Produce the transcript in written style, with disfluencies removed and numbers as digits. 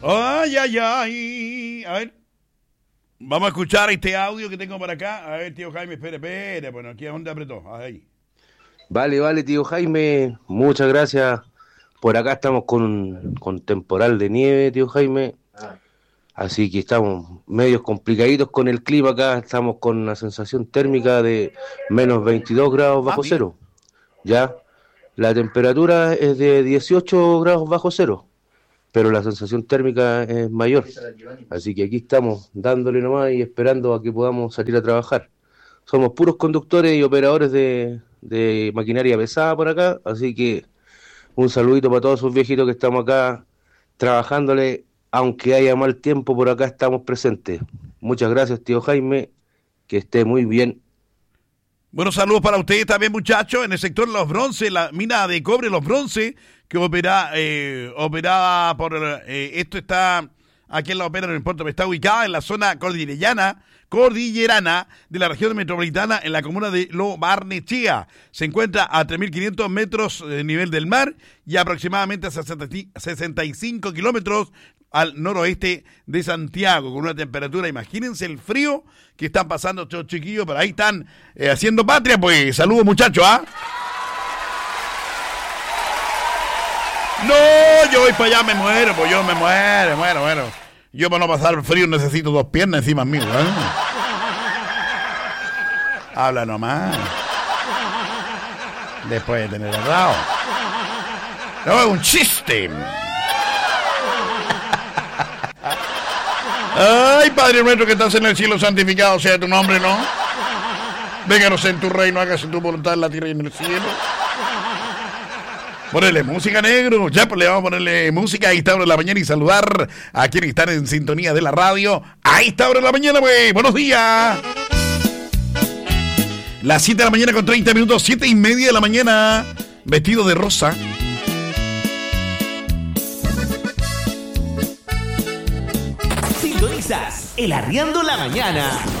Ay, ay, ay. A ver. Vamos a escuchar este audio que tengo por acá. A ver, tío Jaime, espere. Bueno, aquí es donde apretó. Ahí. Vale, tío Jaime. Muchas gracias. Por acá estamos con temporal de nieve, tío Jaime. Así que estamos medios complicaditos con el clima acá. Estamos con una sensación térmica de menos 22 grados bajo cero. Ya, la temperatura es de 18 grados bajo cero, pero la sensación térmica es mayor. Así que aquí estamos dándole nomás y esperando a que podamos salir a trabajar. Somos puros conductores y operadores de maquinaria pesada por acá, así que un saludito para todos esos viejitos que estamos acá trabajándole, aunque haya mal tiempo, por acá estamos presentes. Muchas gracias, tío Jaime, que esté muy bien. Buenos saludos para ustedes también, muchachos, en el sector Los Bronces, la mina de cobre Los Bronces, que operada por, esto está, aquí en la opera, no importa, pero está ubicada en la zona cordillerana de la región metropolitana, en la comuna de Lo Barnechea. Se encuentra a 3.500 metros de nivel del mar y aproximadamente a 65 kilómetros al noroeste de Santiago, con una temperatura, imagínense el frío que están pasando estos chiquillos, pero ahí están haciendo patria, pues. Saludos, muchachos, ¿ah? No, yo voy para allá, me muero. Yo para no pasar frío necesito 2 piernas encima mío, ¿eh? Habla nomás. Después de tener errado. No, es un chiste. Ay, Padre nuestro que estás en el cielo, santificado sea tu nombre, ¿no? Vénganos en tu reino, hágase tu voluntad en la tierra y en el cielo. Ponele música, negro. Ya, pues le vamos a ponerle música a esta hora de la mañana y saludar a quienes están en sintonía de la radio. A esta hora de la mañana, güey. Buenos días. Las 7 de la mañana con 30 minutos, 7:30 de la mañana. Vestido de rosa. Sintonizas El Arriendo la Mañana.